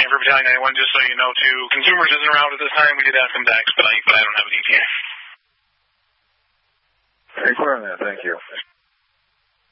for Battalion 91, just so you know, too. Consumers isn't around at this time. We did ask them to expedite, but I don't have an ETA. Very clear on that. Thank you.